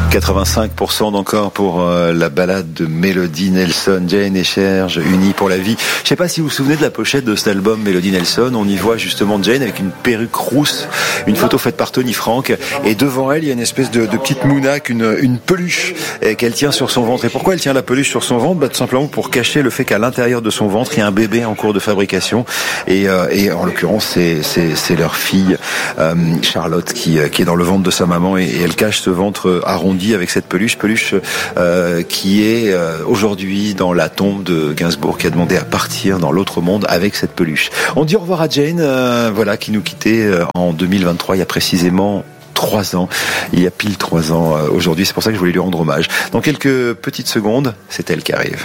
85% d'encore pour la balade de Melody Nelson, Jane et Serge, unis pour la vie. Je sais pas si vous vous souvenez de la pochette de cet album Melody Nelson. On y voit justement Jane avec une perruque rousse, une photo faite par Tony Frank, et devant elle il y a une espèce de petite mounaque, une peluche qu'elle tient sur son ventre. Et pourquoi elle tient la peluche sur son ventre? Tout simplement pour cacher le fait qu'à l'intérieur de son ventre il y a un bébé en cours de fabrication, et en l'occurrence c'est leur fille Charlotte qui est dans le ventre de sa maman, et elle cache ce ventre arrondi avec cette peluche qui est aujourd'hui dans la tombe de Gainsbourg, qui a demandé à partir dans l'autre monde avec cette peluche. On dit au revoir à Jane, qui nous quittait en 2023, il y a précisément 3 ans. Il y a pile 3 ans aujourd'hui, c'est pour ça que je voulais lui rendre hommage. Dans quelques petites secondes, c'est elle qui arrive.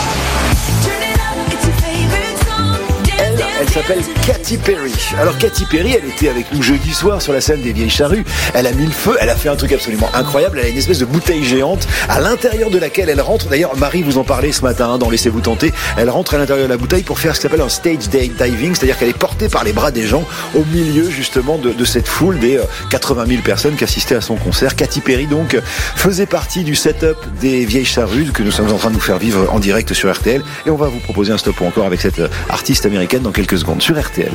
Elle s'appelle Katy Perry. Alors Katy Perry, elle était avec nous jeudi soir sur la scène des Vieilles Charrues. Elle a mis le feu, elle a fait un truc absolument incroyable. Elle a une espèce de bouteille géante à l'intérieur de laquelle elle rentre. D'ailleurs, Marie vous en parlait ce matin dans Laissez-vous tenter. Elle rentre à l'intérieur de la bouteille pour faire ce qu'on appelle un stage diving, c'est-à-dire qu'elle est portée par les bras des gens au milieu justement de cette foule des 80 000 personnes qui assistaient à son concert. Katy Perry donc faisait partie du setup des Vieilles Charrues que nous sommes en train de nous faire vivre en direct sur RTL, et on va vous proposer un stop ou encore avec cette artiste américaine dans quelques secondes sur RTL.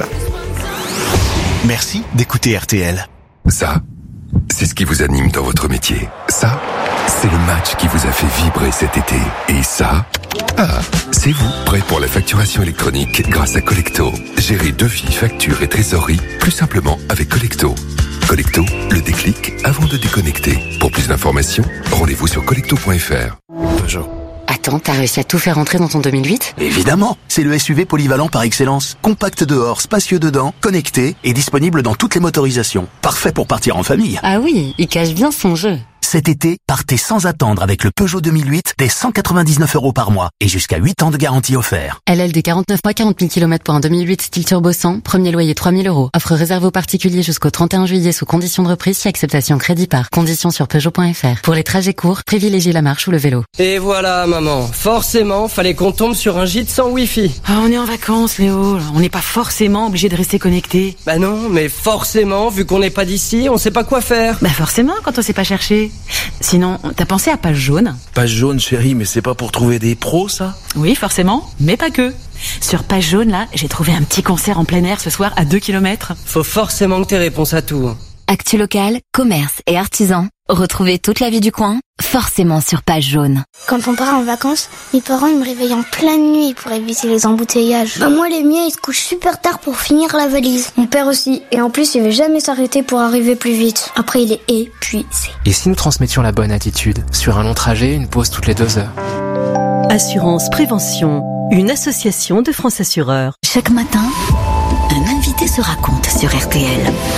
Merci d'écouter RTL. Ça, c'est ce qui vous anime dans votre métier. Ça, c'est le match qui vous a fait vibrer cet été. Et ça, c'est vous, prêt pour la facturation électronique grâce à Collecto. Gérez devis, factures et trésorerie plus simplement avec Collecto. Collecto, le déclic avant de déconnecter. Pour plus d'informations, rendez-vous sur collecto.fr. Peugeot. Attends, t'as réussi à tout faire rentrer dans ton 2008 ? Évidemment, c'est le SUV polyvalent par excellence. Compact dehors, spacieux dedans, connecté et disponible dans toutes les motorisations. Parfait pour partir en famille. Ah oui, il cache bien son jeu. Cet été, partez sans attendre avec le Peugeot 2008 dès 199 € par mois et jusqu'à 8 ans de garantie offert. LLD 49 mois, 40 000 km pour un 2008 style turbo 100, premier loyer 3 000 €. Offre réservée aux particuliers jusqu'au 31 juillet sous condition de reprise si acceptation crédit par. Conditions sur Peugeot.fr. Pour les trajets courts, privilégiez la marche ou le vélo. Et voilà, maman. Forcément, fallait qu'on tombe sur un gîte sans Wi-Fi. Ah, on est en vacances, Léo. On n'est pas forcément obligé de rester connecté. Bah non, mais forcément, vu qu'on n'est pas d'ici, on sait pas quoi faire. Bah forcément, quand on sait pas chercher. Sinon, t'as pensé à Page Jaune ? Page Jaune, chérie, mais c'est pas pour trouver des pros, ça ? Oui, forcément, mais pas que. Sur Page Jaune, là, j'ai trouvé un petit concert en plein air ce soir à 2 km. Faut forcément que t'aies réponse à tout. Actu locale, commerce et artisans. Retrouvez toute la vie du coin, forcément sur Page Jaune. Quand on part en vacances, mes parents ils me réveillent en pleine nuit pour éviter les embouteillages. Bah moi les miens ils se couchent super tard pour finir la valise. Mon père aussi, et en plus il veut jamais s'arrêter pour arriver plus vite. Après il est épuisé. Et si nous transmettions la bonne attitude ? Sur un long trajet, une pause toutes les 2 heures. Assurance Prévention, une association de France Assureurs. Chaque matin, un invité se raconte sur RTL.